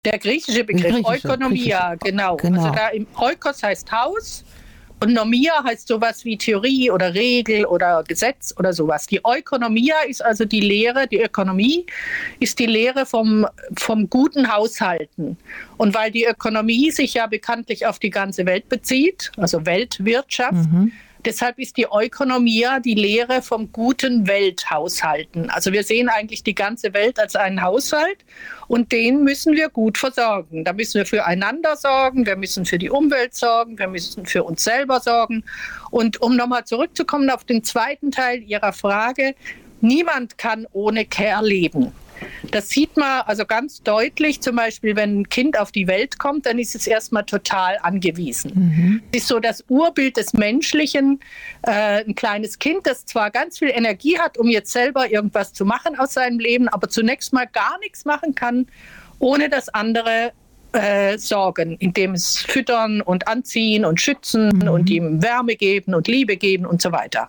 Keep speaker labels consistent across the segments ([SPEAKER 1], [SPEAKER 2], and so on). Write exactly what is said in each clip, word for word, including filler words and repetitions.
[SPEAKER 1] Der griechische Begriff,
[SPEAKER 2] Griechische,
[SPEAKER 1] Oikonomia,
[SPEAKER 2] griechische.
[SPEAKER 1] genau.
[SPEAKER 2] Genau.
[SPEAKER 1] Also da im Oikos heißt Haus und Nomia heißt sowas wie Theorie oder Regel oder Gesetz oder sowas. Die Oikonomia ist also die Lehre, die Ökonomie ist die Lehre vom, vom guten Haushalten. Und weil die Ökonomie sich ja bekanntlich auf die ganze Welt bezieht, also Weltwirtschaft, mhm. deshalb ist die Oikonomia die Lehre vom guten Welthaushalten. Also wir sehen eigentlich die ganze Welt als einen Haushalt und den müssen wir gut versorgen. Da müssen wir füreinander sorgen, wir müssen für die Umwelt sorgen, wir müssen für uns selber sorgen. Und um nochmal zurückzukommen auf den zweiten Teil Ihrer Frage, niemand kann ohne Care leben. Das sieht man also ganz deutlich, zum Beispiel, wenn ein Kind auf die Welt kommt, dann ist es erstmal total angewiesen. Mhm. Es ist so das Urbild des Menschlichen, äh, ein kleines Kind, das zwar ganz viel Energie hat, um jetzt selber irgendwas zu machen aus seinem Leben, aber zunächst mal gar nichts machen kann, ohne dass andere äh, sorgen, indem es füttern und anziehen und schützen mhm. und ihm Wärme geben und Liebe geben und so weiter.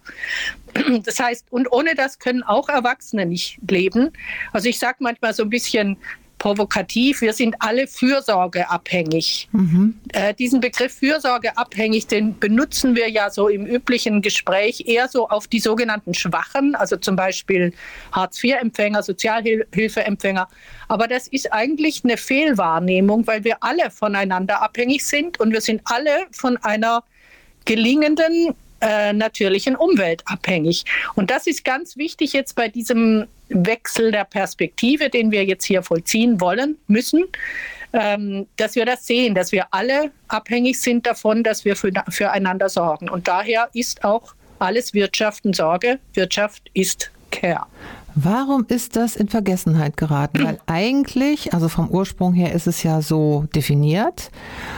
[SPEAKER 1] Das heißt, und ohne das können auch Erwachsene nicht leben. Also ich sage manchmal so ein bisschen provokativ, wir sind alle fürsorgeabhängig. Mhm. Äh, diesen Begriff fürsorgeabhängig, den benutzen wir ja so im üblichen Gespräch eher so auf die sogenannten Schwachen, also zum Beispiel Hartz vier Empfänger, Sozialhilfeempfänger. Aber das ist eigentlich eine Fehlwahrnehmung, weil wir alle voneinander abhängig sind und wir sind alle von einer gelingenden Äh, natürlichen Umwelt abhängig. Und das ist ganz wichtig jetzt bei diesem Wechsel der Perspektive, den wir jetzt hier vollziehen wollen, müssen, ähm, dass wir das sehen, dass wir alle abhängig sind davon, dass wir für, füreinander sorgen. Und daher ist auch alles Wirtschaft und Sorge. Wirtschaft ist Care.
[SPEAKER 2] Warum ist das in Vergessenheit geraten? Weil eigentlich, also vom Ursprung her ist es ja so definiert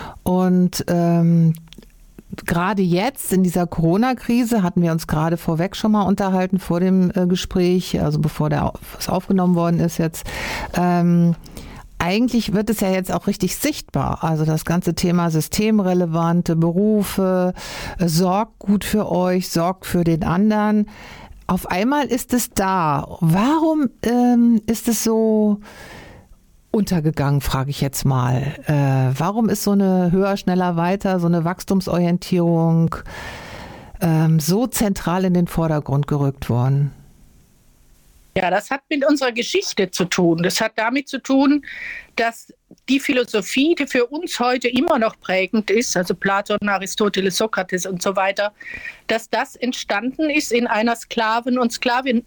[SPEAKER 2] und ähm, gerade jetzt in dieser Corona-Krise hatten wir uns gerade vorweg schon mal unterhalten vor dem äh, Gespräch, also bevor der was aufgenommen worden ist jetzt. Ähm, eigentlich wird es ja jetzt auch richtig sichtbar. Also das ganze Thema systemrelevante Berufe, äh, sorgt gut für euch, sorgt für den anderen. Auf einmal ist es da. Warum ähm, ist es so untergegangen, frage ich jetzt mal. Äh, warum ist so eine höher, schneller, weiter, so eine Wachstumsorientierung ähm, so zentral in den Vordergrund gerückt worden?
[SPEAKER 1] Ja, das hat mit unserer Geschichte zu tun. Das hat damit zu tun, dass die Philosophie, die für uns heute immer noch prägend ist, also Platon, Aristoteles, Sokrates und so weiter, dass das entstanden ist in einer Sklaven- und Sklavin-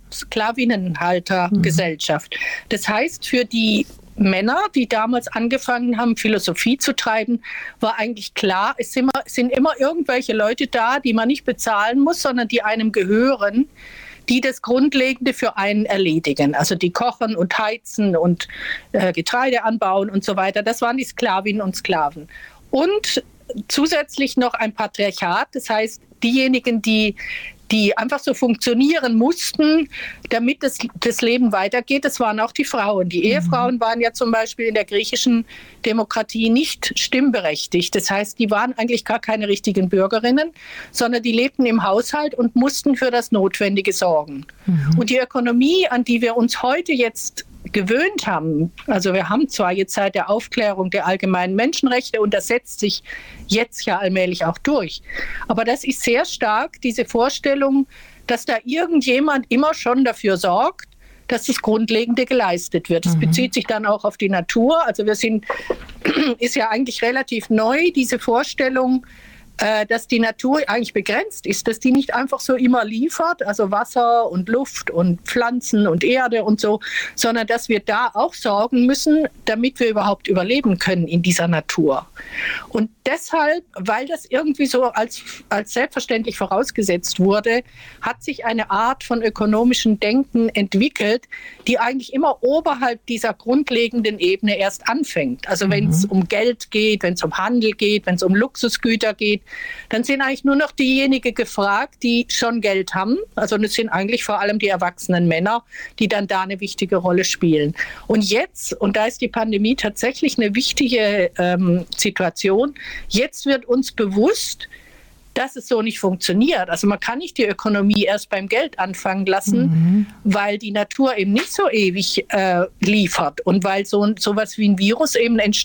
[SPEAKER 1] Sklavinnenhaltergesellschaft. Mhm. Das heißt, für die Männer, die damals angefangen haben, Philosophie zu treiben, war eigentlich klar, es sind immer, es sind immer irgendwelche Leute da, die man nicht bezahlen muss, sondern die einem gehören, die das Grundlegende für einen erledigen. Also die kochen und heizen und äh, Getreide anbauen und so weiter. Das waren die Sklavinnen und Sklaven. Und zusätzlich noch ein Patriarchat, das heißt diejenigen, die die einfach so funktionieren mussten, damit das, das Leben weitergeht. Das waren auch die Frauen. Die Ehefrauen waren ja zum Beispiel in der griechischen Demokratie nicht stimmberechtigt. Das heißt, die waren eigentlich gar keine richtigen Bürgerinnen, sondern die lebten im Haushalt und mussten für das Notwendige sorgen. Mhm. Und die Ökonomie, an die wir uns heute jetzt gewöhnt haben, also wir haben zwar jetzt seit der Aufklärung der allgemeinen Menschenrechte und das setzt sich jetzt ja allmählich auch durch, aber das ist sehr stark diese Vorstellung, dass da irgendjemand immer schon dafür sorgt, dass das Grundlegende geleistet wird. Das mhm. bezieht sich dann auch auf die Natur. Also wir sind, ist ja eigentlich relativ neu, diese Vorstellung, dass die Natur eigentlich begrenzt ist, dass die nicht einfach so immer liefert, also Wasser und Luft und Pflanzen und Erde und so, sondern dass wir da auch sorgen müssen, damit wir überhaupt überleben können in dieser Natur. Und deshalb, weil das irgendwie so als, als selbstverständlich vorausgesetzt wurde, hat sich eine Art von ökonomischem Denken entwickelt, die eigentlich immer oberhalb dieser grundlegenden Ebene erst anfängt. Also wenn es mhm. um Geld geht, wenn es um Handel geht, wenn es um Luxusgüter geht, dann sind eigentlich nur noch diejenigen gefragt, die schon Geld haben. Also das sind eigentlich vor allem die erwachsenen Männer, die dann da eine wichtige Rolle spielen. Und jetzt, und da ist die Pandemie tatsächlich eine wichtige ähm, Situation, jetzt wird uns bewusst, dass es so nicht funktioniert. Also man kann nicht die Ökonomie erst beim Geld anfangen lassen, mhm. weil die Natur eben nicht so ewig äh, liefert und weil so sowas wie ein Virus eben entsteht